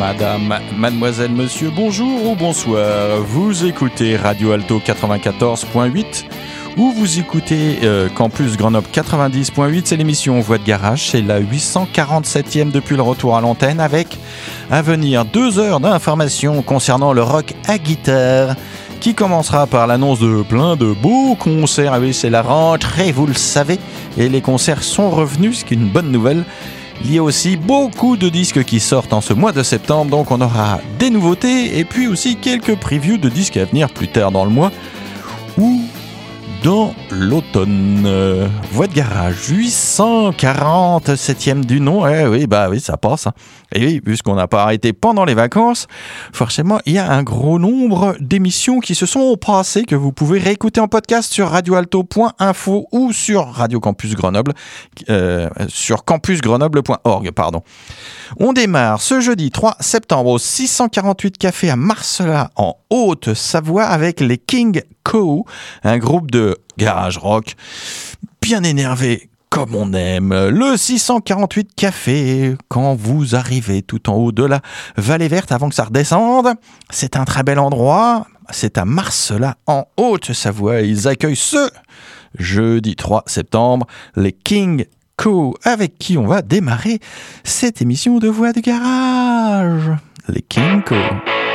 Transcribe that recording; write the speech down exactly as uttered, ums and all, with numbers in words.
madame, mademoiselle, monsieur, bonjour ou bonsoir. Vous écoutez Radio Alto quatre-vingt-quatorze point huit ou vous écoutez euh, Campus Grenoble quatre-vingt-dix point huit. C'est l'émission Voix de Garage. C'est la huit cent quarante-septième depuis le retour à l'antenne avec à venir deux heures d'informations concernant le rock à guitare qui commencera par l'annonce de plein de beaux concerts. Ah oui, c'est la rentrée, vous le savez, et les concerts sont revenus, ce qui est une bonne nouvelle. Il y a aussi beaucoup de disques qui sortent en ce mois de septembre, donc on aura des nouveautés et puis aussi quelques previews de disques à venir plus tard dans le mois ou dans l'automne. Euh, Voix de Garage, huit cent quarante-septième du nom. Eh oui, bah oui, ça passe. Hein. Et oui, puisqu'on n'a pas arrêté pendant les vacances, forcément, il y a un gros nombre d'émissions qui se sont passées que vous pouvez réécouter en podcast sur radioalto point info ou sur Radio Campus Grenoble, euh, sur campus grenoble point org, pardon. On démarre ce jeudi trois septembre au six cent quarante-huit Café à Marcella en Haute-Savoie avec les King Co, un groupe de garage rock bien énervé comme on aime. Le six cent quarante-huit Café, quand vous arrivez tout en haut de la Vallée Verte avant que ça redescende, c'est un très bel endroit. C'est à Marcella en Haute-Savoie. Ils accueillent ce jeudi trois septembre les King Co, avec qui on va démarrer cette émission de Voix de Garage. Les King Co.